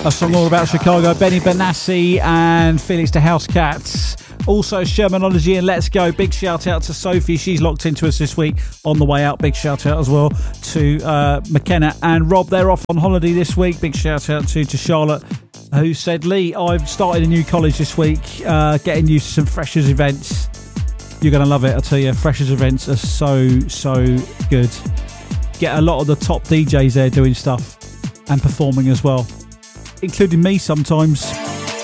A song all about Chicago, Benny Benassi and Felix the House Cats. Also Shermanology and Let's Go. Big shout out to Sophie, she's locked into us this week on the way out. Big shout out as well to McKenna and Rob, they're off on holiday this week. Big shout out to Charlotte, who said, Lee, I've started a new college this week, getting used to some freshers events. You're going to love it, I tell you. Freshers events are so good. Get a lot of the top DJs there doing stuff and performing as well, including me sometimes.